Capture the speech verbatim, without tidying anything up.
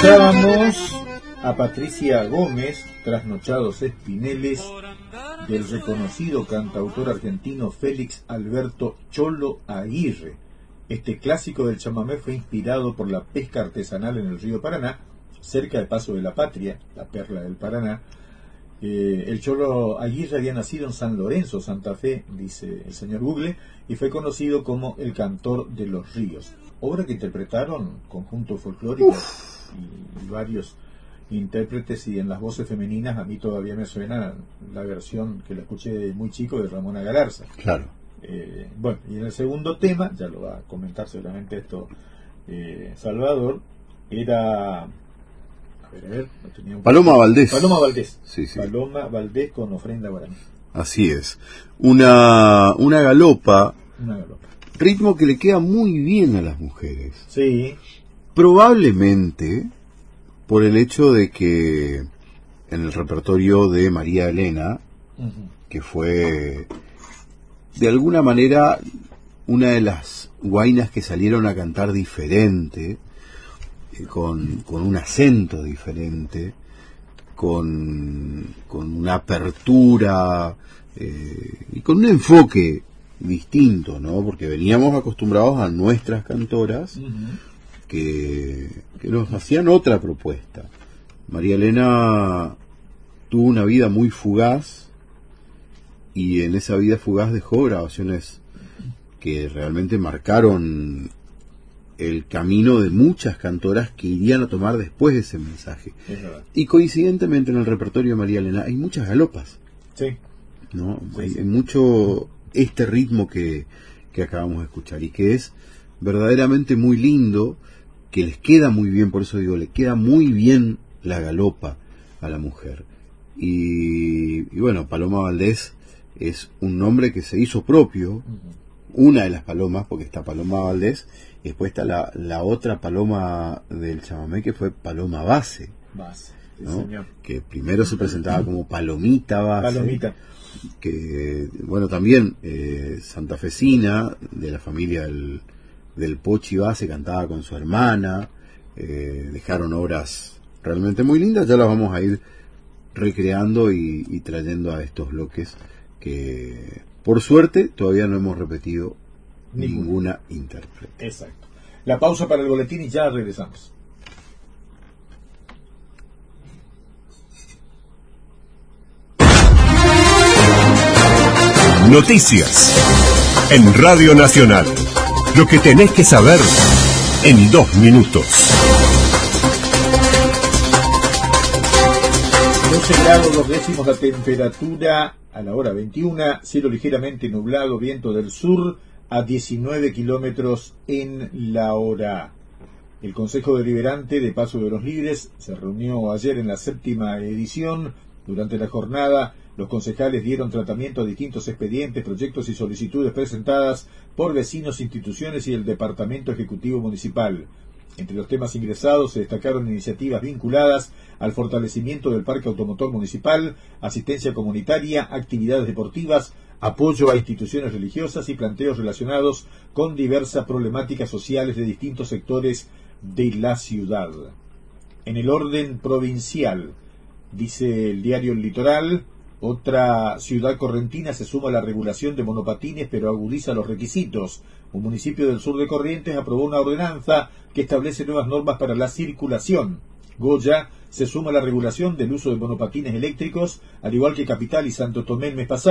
Escuchábamos a Patricia Gómez, Trasnochados Espineles, del reconocido cantautor argentino Félix Alberto Cholo Aguirre. Este clásico del chamamé fue inspirado por la pesca artesanal en el río Paraná, cerca del Paso de la Patria, la perla del Paraná. Eh, el Cholo Aguirre había nacido en San Lorenzo, Santa Fe, dice el señor Google, y fue conocido como el cantor de los ríos. Obra que interpretaron conjuntos folclóricos y, y varios intérpretes, y en las voces femeninas a mí todavía me suena la versión que la escuché de muy chico de Ramona Galarza. Claro. Eh, bueno, y en el segundo tema, ya lo va a comentar seguramente esto eh, Salvador, era... A ver, a ver, no tenía un... Paloma Valdés. Paloma Valdés. Sí, sí. Paloma Valdés con Ofrenda Guaraní. Así es. Una, una galopa. Una galopa. Ritmo que le queda muy bien a las mujeres. Sí. Probablemente por el hecho de que en el repertorio de María Elena, uh-huh, que fue de alguna manera una de las guainas que salieron a cantar diferente, eh, con, con un acento diferente, con, con una apertura eh, y con un enfoque distinto, ¿no? Porque veníamos acostumbrados a nuestras cantoras, uh-huh, que, que nos hacían otra propuesta. María Elena tuvo una vida muy fugaz, y en esa vida fugaz dejó grabaciones que realmente marcaron el camino de muchas cantoras que irían a tomar después de ese mensaje. Y coincidentemente en el repertorio de María Elena hay muchas galopas. Sí. ¿No? Sí, hay, sí. hay mucho este ritmo que, que acabamos de escuchar, y que es verdaderamente muy lindo, que les queda muy bien, por eso digo, le queda muy bien la galopa a la mujer. Y, y bueno, Paloma Valdés es un nombre que se hizo propio, uh-huh, una de las palomas, porque está Paloma Valdés, y después está la, la otra paloma del chamamé, que fue Paloma Base, Base, ¿no? Señor. Que primero se presentaba como Palomita Base. Palomita. Que, bueno, también eh, santafesina, de la familia del, del Pochi Base, cantaba con su hermana, eh, dejaron obras realmente muy lindas, ya las vamos a ir recreando y, y trayendo a estos bloques que, por suerte, todavía no hemos repetido ninguna, ninguna intérprete. Exacto. La pausa para el boletín y ya regresamos. Noticias en Radio Nacional. Lo que tenés que saber en dos minutos. doce grados dos décimos la temperatura a la hora veintiuna, cielo ligeramente nublado, viento del sur a diecinueve kilómetros en la hora. El Consejo Deliberante de Paso de los Libres se reunió ayer en la séptima edición. Durante la jornada, los concejales dieron tratamiento a distintos expedientes, proyectos y solicitudes presentadas por vecinos, instituciones y el Departamento Ejecutivo Municipal. Entre los temas ingresados se destacaron iniciativas vinculadas al fortalecimiento del parque automotor municipal, asistencia comunitaria, actividades deportivas, apoyo a instituciones religiosas y planteos relacionados con diversas problemáticas sociales de distintos sectores de la ciudad. En el orden provincial, dice el diario El Litoral, otra ciudad correntina se suma a la regulación de monopatines, pero agudiza los requisitos. Un municipio del sur de Corrientes aprobó una ordenanza que establece nuevas normas para la circulación. Goya se suma a la regulación del uso de monopatines eléctricos, al igual que Capital y Santo Tomé el mes pasado.